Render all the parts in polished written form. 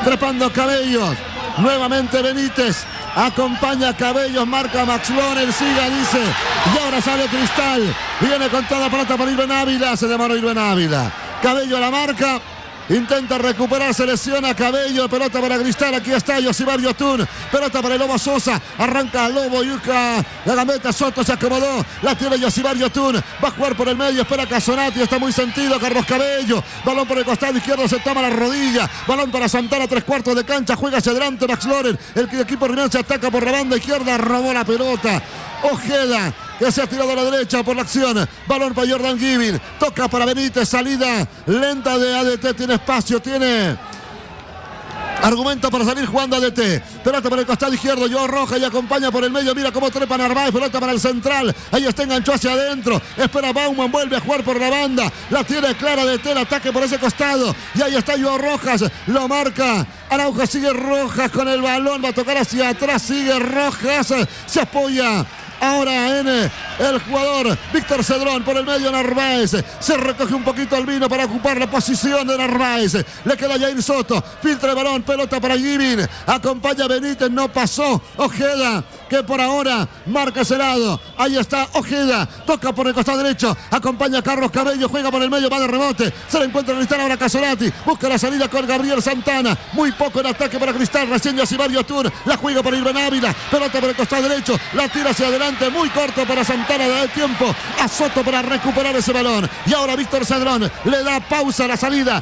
trepando Cabellos. Nuevamente Benítez. Acompaña a Cabellos, marca a Max Loren, siga, dice. Y ahora sale Cristal. Viene con toda la pelota para Irben Ávila. Se demoró Irben Ávila. Cabello la marca. Intenta recuperar, se lesiona Cabello, pelota para Cristal, aquí está Yosimar Yotun, pelota para el Lobo Sosa, arranca Lobo, Yuca, la gambeta, Soto se acomodó, la tiene Yosimar Yotun, va a jugar por el medio, espera Casonati, está muy sentido, Carlos Cabello, balón por el costado izquierdo, se toma la rodilla, balón para Santana, 3/4 de cancha, juega hacia adelante Max Loren, el equipo rival se ataca por la banda izquierda, robó la pelota, Ojeda, que se ha tirado a la derecha por la acción. Balón para Jordan Giving. Toca para Benítez. Salida lenta de ADT. Tiene espacio. Tiene argumento para salir jugando ADT. Pelota por el costado izquierdo. Joao Rojas y acompaña por el medio. Mira cómo trepa Narváez. Pelota para el central. Ahí está, enganchó hacia adentro. Espera Bauman. Vuelve a jugar por la banda. La tiene clara ADT. El ataque por ese costado. Y ahí está Joao Rojas. Lo marca Araujo. Sigue Rojas con el balón. Va a tocar hacia atrás. Sigue Rojas. Se apoya ahora en el jugador Víctor Cedrón, por el medio Narváez, se recoge un poquito el vino para ocupar la posición de Narváez, le queda Jair Soto, filtra el balón, pelota para Giving, acompaña Benítez, no pasó Ojeda, que por ahora marca ese lado, ahí está Ojeda, toca por el costado derecho, acompaña a Carlos Cabello, juega por el medio, va de rebote, se le encuentra en Cristal ahora Casonati, busca la salida con Gabriel Santana, muy poco el ataque para Cristal, recién Yosimar Yotun, la juega para Irben Ávila, pelota por el costado derecho, la tira hacia adelante, muy corto para Santana, da tiempo a Soto para recuperar ese balón, y ahora Víctor Cedrón le da pausa a la salida,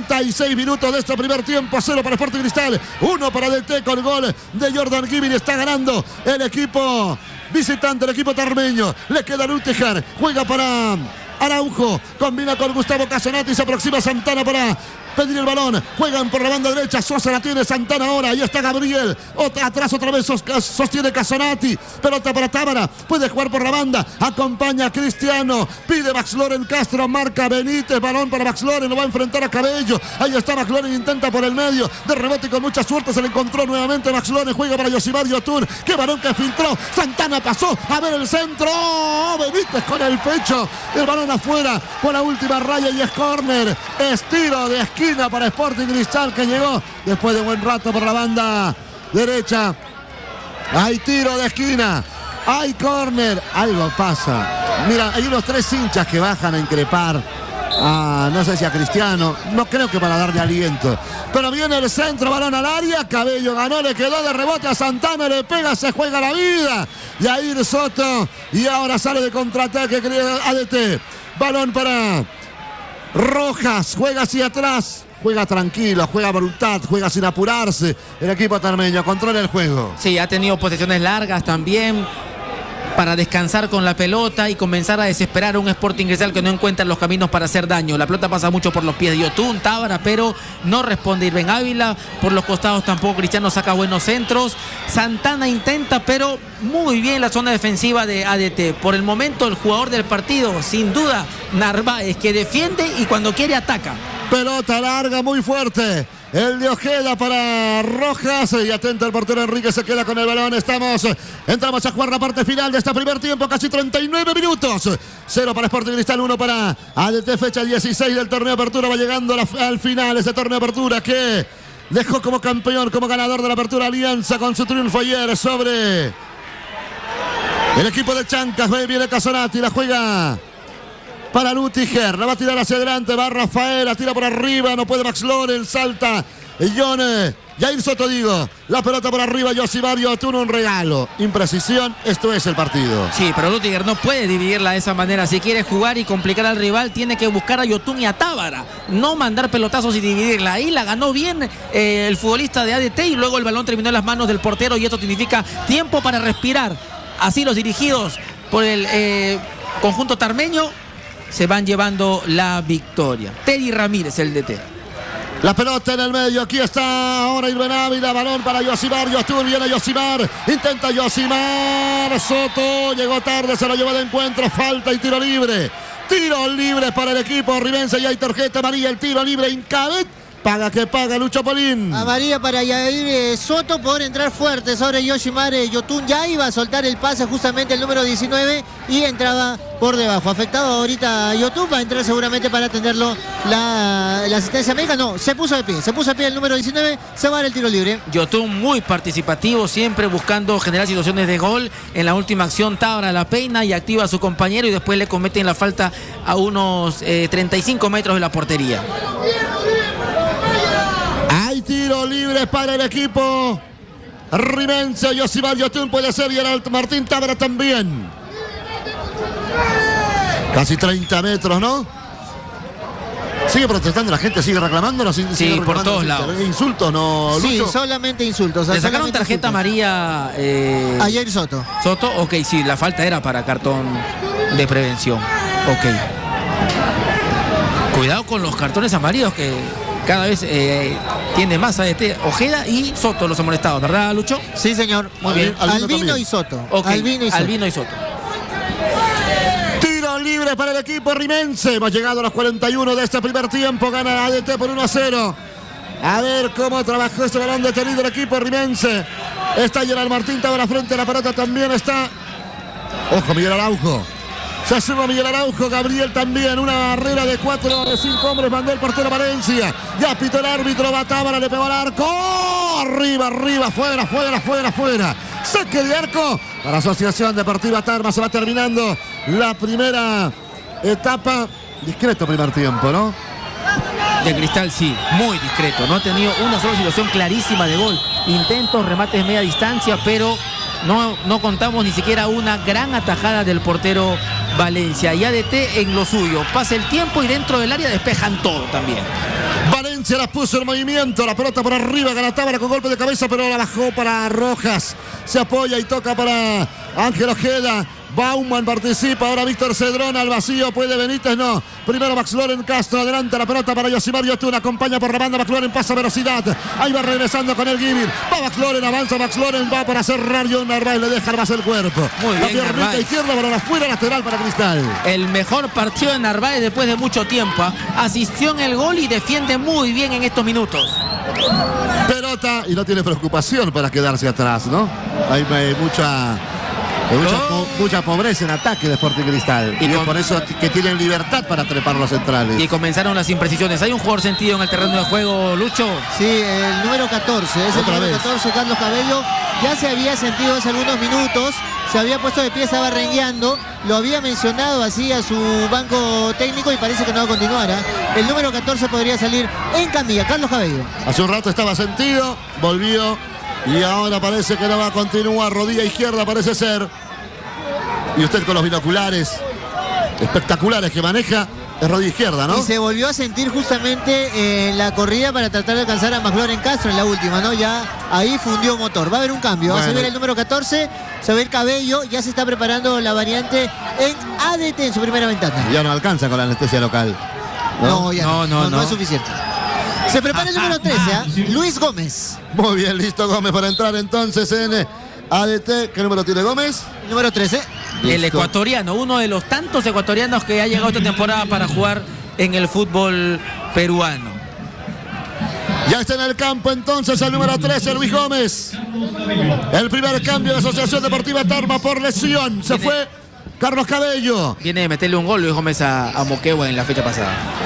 36 minutos de este primer tiempo, 0 para Sporting Cristal, 1 para DT con gol de Jordan Giving, está ganando el equipo visitante, el equipo tarmeño, le queda Lutiger, juega para Araujo, combina con Gustavo Casonati, se aproxima Santana para pedir el balón, juegan por la banda derecha, Sosa la tiene, Santana ahora, ahí está Gabriel, atrás otra vez sostiene Casonati, pelota para Tábara, puede jugar por la banda, acompaña a Cristiano, pide Max Loren Castro, marca Benítez, balón para Max Loren, lo va a enfrentar a Cabello, ahí está Max Loren, intenta por el medio, de rebote con mucha suerte, se le encontró nuevamente Max Loren, juega para Yosimar Yotun, qué balón que filtró, Santana pasó, a ver el centro, Benítez con el pecho, el balón afuera, por la última raya y es córner, estilo de esquina para Sporting Cristal, que llegó después de buen rato por la banda derecha. Hay tiro de esquina, hay córner, algo pasa. Mira, hay unos 3 hinchas que bajan a increpar a, no sé si a Cristiano, no creo que para darle aliento, pero viene el centro, balón al área, Cabello ganó, le quedó de rebote a Santana, le pega, se juega la vida, Jair Soto, y ahora sale de contraataque ADT, balón para Rojas, juega hacia atrás, juega tranquilo, juega brutal, juega sin apurarse. El equipo tarmeño controla el juego. Sí, ha tenido posiciones largas también para descansar con la pelota y comenzar a desesperar a un Sporting Cristal que no encuentra los caminos para hacer daño. La pelota pasa mucho por los pies de Yotun, Tábara, pero no responde Irben Ávila. Por los costados tampoco Cristiano saca buenos centros. Santana intenta, pero muy bien la zona defensiva de ADT. Por el momento el jugador del partido, sin duda, Narváez, que defiende y cuando quiere ataca. Pelota larga, muy fuerte. El de Ojeda para Rojas. Y atento el portero Enrique, se queda con el balón. Entramos a jugar la parte final de este primer tiempo. Casi 39 minutos. 0 para Sporting Cristal, 1 para ADT. Fecha 16 del torneo de apertura. Va llegando al final ese torneo de apertura que dejó como campeón, como ganador de la apertura Alianza con su triunfo ayer sobre el equipo de Chancas. Viene Casonati, la juega para Lutiger, la va a tirar hacia adelante, va Rafael, la tira por arriba, no puede Max Loren, salta Jair Soto, la pelota por arriba, Yosimar Yotun, un regalo, imprecisión, esto es el partido. Sí, pero Lutiger no puede dividirla de esa manera, si quiere jugar y complicar al rival, tiene que buscar a Yotun y a Tábara, no mandar pelotazos y dividirla, ahí la ganó bien el futbolista de ADT y luego el balón terminó en las manos del portero y esto significa tiempo para respirar, así los dirigidos por el conjunto tarmeño se van llevando la victoria. Teddy Ramírez, el DT. La pelota en el medio, aquí está ahora Irben Ávila, balón para Yosimar Yotun, viene Yosimar, intenta Yosimar, Soto, llegó tarde, se lo llevó de encuentro, falta y tiro libre. Tiro libre para el equipo ribense y hay tarjeta amarilla, el tiro libre, Incabet Paga que paga, Lucho Polín. Amarilla para Yair Soto por entrar fuerte sobre Yoshimar Yotun. Ya iba a soltar el pase justamente el número 19 y entraba por debajo. Afectado ahorita Yotun, va a entrar seguramente para atenderlo la asistencia médica. No, se puso de pie el número 19, se va a dar el tiro libre. Yotun muy participativo, siempre buscando generar situaciones de gol. En la última acción Tábara la peina y activa a su compañero y después le cometen la falta a unos 35 metros de la portería. Hay tiro libre para el equipo rimense. Yoshimar Yotun puede ser y el Martín Tábara también. Casi 30 metros, ¿no? Sigue protestando la gente, sigue reclamando. Sí, por todos lados. ¿Insultos, no, Lucho? Sí, solamente insultos. Le sacaron tarjeta amarilla a Yair Soto. Soto, ok, sí, la falta era para cartón de prevención. Ok. Cuidado con los cartones amarillos que cada vez tiene más ADT. Ojeda y Soto los amonestados, ¿verdad, Lucho? Sí, señor. Muy bien. Albino y Soto. Okay. Albino y Soto. Tiro libre para el equipo rimense. Hemos llegado a los 41 de este primer tiempo. Gana ADT por 1-0. A ver cómo trabajó este balón detenido el equipo rimense. Está Gerald Martín Tábara frente a la pelota. También está. Ojo, Miguel Araujo. Se suma Miguel Araujo, Gabriel también, una barrera de 4 de 5 hombres, mandó el portero Valencia, ya pitó el árbitro, va Tábara, le pegó al arco, arriba, fuera, saque de arco para Asociación Deportiva Tarma. Se va terminando la primera etapa, discreto primer tiempo, ¿no? De Cristal sí, muy discreto, no ha tenido una sola situación clarísima de gol, intentos, remates de media distancia, pero no contamos ni siquiera una gran atajada del portero Valencia. Y ADT en lo suyo, pasa el tiempo y dentro del área despejan todo también. Valencia la puso en movimiento, la pelota por arriba, gana Tábara con golpe de cabeza, pero la bajó para Rojas, se apoya y toca para Ángel Ojeda. Bauman participa, ahora Víctor Cedrón al vacío, puede Benítez, no. Primero Max Loren Castro, adelanta la pelota para Yoshimar Yotun, acompaña por la banda, Max Loren pasa velocidad, ahí va regresando con el Givir, va Max Loren, avanza Max Loren, va para cerrar John Narváez, le deja más el cuerpo. Muy la bien, piernita izquierda, balón afuera, lateral para Cristal. El mejor partido de Narváez después de mucho tiempo, asistió en el gol y defiende muy bien en estos minutos. Pelota y no tiene preocupación para quedarse atrás, ¿no? Hay mucha pobreza en ataque de Sporting Cristal y es por eso que tienen libertad para trepar los centrales. Y comenzaron las imprecisiones. ¿Hay un jugador sentido en el terreno de juego, Lucho? Sí, el número 14, es el número 14, Carlos Cabello. Ya se había sentido hace algunos minutos, se había puesto de pie, estaba rengueando, lo había mencionado así a su banco técnico y parece que no va a continuar. El número 14 podría salir en camilla, Carlos Cabello. Hace un rato estaba sentido, volvió y ahora parece que no va a continuar. Rodilla izquierda parece ser. Y usted con los binoculares espectaculares que maneja, es rodilla izquierda, ¿no? Y se volvió a sentir justamente en la corrida para tratar de alcanzar a Max Loren Castro en la última, ¿no? Ya ahí fundió motor. Va a haber un cambio. Va a subir el número 14, se va a ir Cabello. Ya se está preparando la variante en ADT en su primera ventana. Ya no alcanza con la anestesia local. No es suficiente. Se prepara el número 13, Luis Gómez. Muy bien, listo Gómez para entrar entonces en ADT. ¿Qué número tiene Gómez? Número 13. El ecuatoriano, uno de los tantos ecuatorianos que ha llegado esta temporada para jugar en el fútbol peruano. Ya está en el campo entonces el número 13, Luis Gómez. El primer cambio de Asociación Deportiva Tarma por lesión. Se fue Carlos Cabello. Viene de meterle un gol Luis Gómez a Moquegua en la fecha pasada.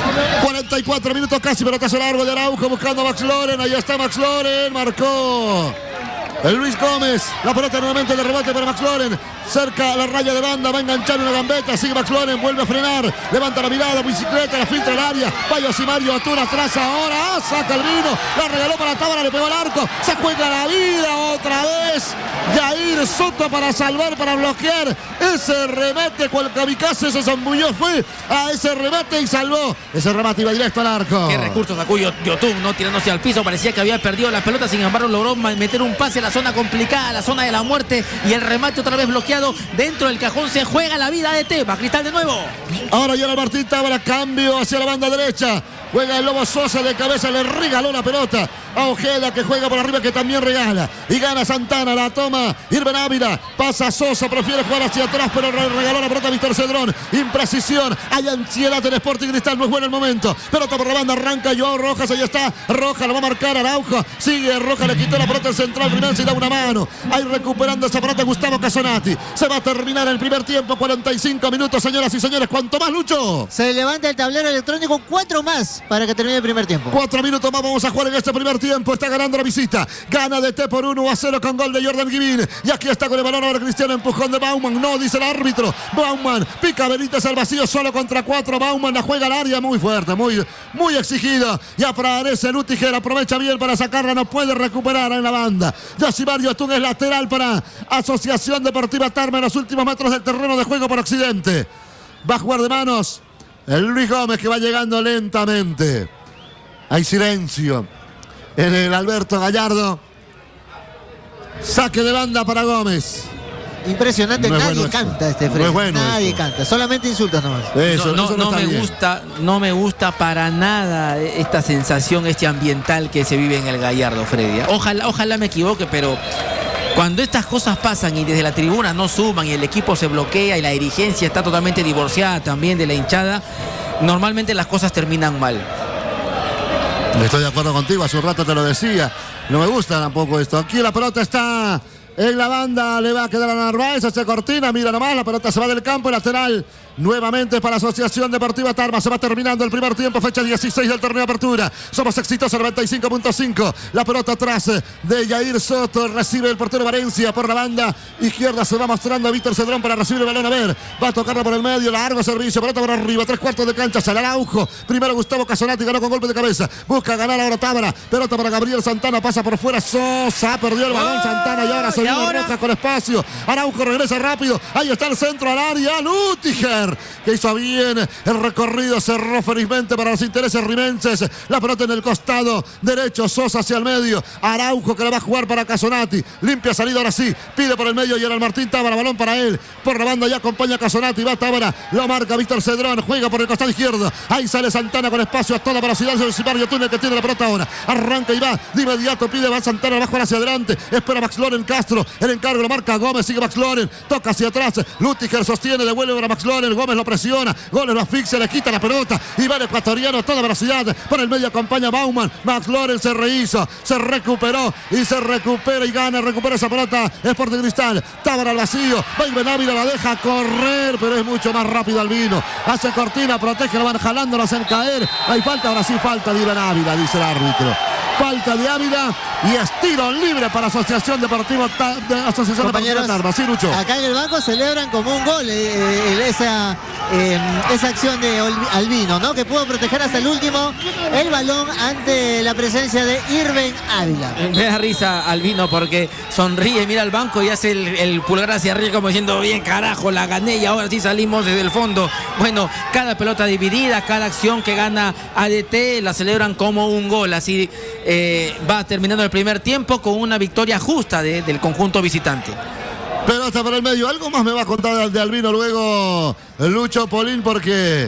44 minutos casi, pelotazo largo de Araujo buscando a Max Loren. Ahí está Max Loren, marcó el Luis Gómez, la pelota nuevamente de rebote para Max Loren, cerca a la raya de banda, va a enganchar una gambeta, sigue Max Loren, vuelve a frenar, levanta la mirada, bicicleta, la filtra al área, va Yoshimar Yotun atrás ahora, saca el vino, la regaló para Tábara, le pegó al arco, se juega la vida otra vez, Yair Soto para salvar, para bloquear ese remate, cual kamikaze se zambulló, fue a ese remate y salvó, ese remate iba directo al arco. Qué recursos sacó Yotun, ¿no? Tirándose al piso, parecía que había perdido la pelota, sin embargo logró meter un pase a la zona complicada, la zona de la muerte y el remate otra vez bloqueado dentro del cajón. Se juega la vida de Tema, Cristal de nuevo. Ahora ya la Martín Tábara, cambio hacia la banda derecha, juega el Lobo Sosa de cabeza, le regaló la pelota a Ojeda que juega por arriba, que también regala. Y gana Santana, la toma Irben Ávila. Pasa Sosa, prefiere jugar hacia atrás, pero regaló la pelota a Víctor Cedrón. Imprecisión, hay ansiedad en Sporting Cristal, no es bueno el momento. Pelota por la banda, arranca Joao Rojas, ahí está. Rojas lo va a marcar Araujo. Sigue Rojas, le quitó la pelota al central. Primero se da una mano. Ahí recuperando esa pelota Gustavo Casonati. Se va a terminar el primer tiempo, 45 minutos, señoras y señores. ¿Cuánto más, Lucho? Se levanta el tablero electrónico, 4 más para que termine el primer tiempo. 4 minutos más vamos a jugar en este primer tiempo. Está ganando la visita. Gana de T por 1-0 con gol de Jordan Givín. Y aquí está con el balón ahora Cristiano. Empujón de Bauman. No, dice el árbitro. Bauman pica Benítez al vacío solo contra 4. Bauman la juega al área muy fuerte, muy exigido. Y aparece Lutiger. Aprovecha bien para sacarla. No puede recuperar en la banda. Yosimar Yotun es lateral para Asociación Deportiva Tarma en los últimos metros del terreno de juego por Occidente. Va a jugar de manos el Luis Gómez, que va llegando lentamente. Hay silencio en el Alberto Gallardo. Saque de banda para Gómez. Impresionante, no nadie canta este frente. Bueno nadie esto. Canta, solamente insultos nomás. No me gusta para nada esta sensación, este ambiental que se vive en el Gallardo, Freddy. Ojalá me equivoque, pero cuando estas cosas pasan y desde la tribuna no suman y el equipo se bloquea y la dirigencia está totalmente divorciada también de la hinchada, normalmente las cosas terminan mal. Estoy de acuerdo contigo, hace un rato te lo decía. No me gusta tampoco esto. Aquí la pelota está en la banda, le va a quedar a Narváez, hacia Cortina, mira nomás, la pelota se va del campo, el lateral nuevamente para Asociación Deportiva Tarma. Se va terminando el primer tiempo, fecha 16 del torneo de apertura. Somos exitosos, 95.5. La pelota atrás de Yair Soto, recibe el portero Valencia por la banda izquierda, se va mostrando a Víctor Cedrón para recibir el balón. A ver, va a tocarla por el medio, largo servicio, pelota por arriba, 3/4 de cancha, sale Araujo. Primero Gustavo Casonati, ganó con golpe de cabeza, busca ganar ahora Tábara, pelota para Gabriel Santana, pasa por fuera Sosa, perdió el balón Santana y ahora se viene Rojas con espacio. Araujo regresa rápido, ahí está el centro al área, Lutiger, que hizo bien el recorrido, cerró felizmente para los intereses rimenses. La pelota en el costado derecho, Sosa hacia el medio, Araujo que la va a jugar para Casonati, limpia salida ahora sí, pide por el medio y era el Martín Tábara, balón para él, por la banda ya acompaña a Casonati, va Tábara, lo marca Víctor Cedrón, juega por el costado izquierdo, ahí sale Santana con espacio a toda velocidad, el Simario Túnel que tiene la pelota ahora, arranca y va, de inmediato pide, va Santana, va a jugar hacia adelante, espera Max Loren Castro, el encargo lo marca Gómez, sigue Max Loren, toca hacia atrás, Lutiger sostiene, devuelve para Max Loren, Gómez lo presiona, Gómez lo asfixia, le quita la pelota y va el ecuatoriano a toda velocidad, por el medio acompaña Bauman, Max Loren se rehizo, se recuperó y se recupera y gana, recupera esa pelota Sporting Cristal, Tábara al vacío, va Irben Ávila, la deja correr, pero es mucho más rápido Albino, hace Cortina, protege, lo van jalando, lo hacen caer, hay falta, ahora sí falta de Irben Ávila, dice el árbitro. Falta de Ávila y es tiro libre para Asociación Deportiva Tarma. Sí, Lucho. Acá en el banco celebran como un gol esa acción de Albino, ¿no? Que pudo proteger hasta el último el balón ante la presencia de Irben Ávila. Me da risa Albino porque sonríe, mira al banco y hace el pulgar hacia arriba como diciendo, bien carajo, la gané y ahora sí salimos desde el fondo. Bueno, cada pelota dividida, cada acción que gana ADT la celebran como un gol, así va terminando el primer tiempo con una victoria justa del conjunto visitante. Pelota por el medio, algo más me va a contar de Albino luego Lucho Polín, porque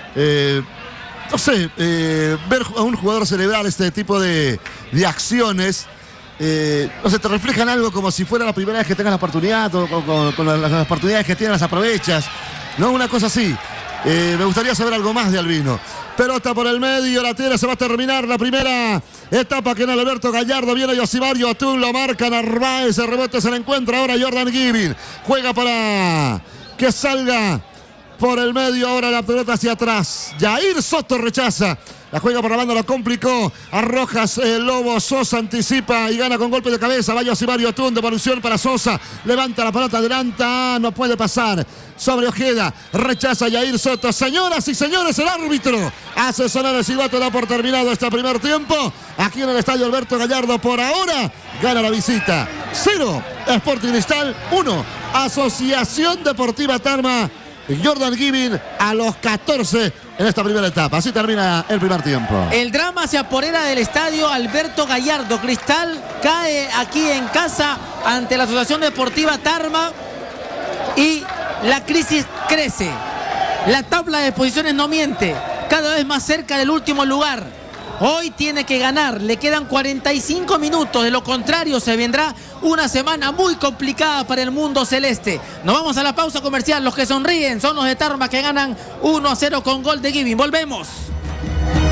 no sé, ver a un jugador celebrar este tipo de acciones, no sé, te reflejan algo como si fuera la primera vez que tengas la oportunidad, o con las oportunidades que tienes las aprovechas, ¿no? Una cosa así. Me gustaría saber algo más de Albino. Pelota por el medio, la tiene, se va a terminar la primera etapa que en el Alberto Gallardo. Viene Yosimar Yotun, lo marca Narváez, el rebote se le encuentra ahora Jordan Givín. Juega para que salga por el medio, ahora la pelota hacia atrás. Yair Soto rechaza. La juega por la banda, lo complicó a Rojas, Lobo, Sosa anticipa y gana con golpe de cabeza. Va Yosimar Yotun, devolución para Sosa. Levanta la pelota, adelanta, no puede pasar. Sobre Ojeda, rechaza Yair Soto. Señoras y señores, el árbitro hace sonar el silbato, da por terminado este primer tiempo. Aquí en el estadio Alberto Gallardo, por ahora, gana la visita. 0, Sporting Cristal, 1, Asociación Deportiva Tarma. Jordan Givín a los 14 en esta primera etapa. Así termina el primer tiempo. El drama se apodera del estadio Alberto Gallardo. Cristal cae aquí en casa ante la Asociación Deportiva Tarma y la crisis crece. La tabla de posiciones no miente. Cada vez más cerca del último lugar. Hoy tiene que ganar, le quedan 45 minutos, de lo contrario se vendrá una semana muy complicada para el mundo celeste. Nos vamos a la pausa comercial, los que sonríen son los de Tarma que ganan 1-0 con gol de Giving. Volvemos.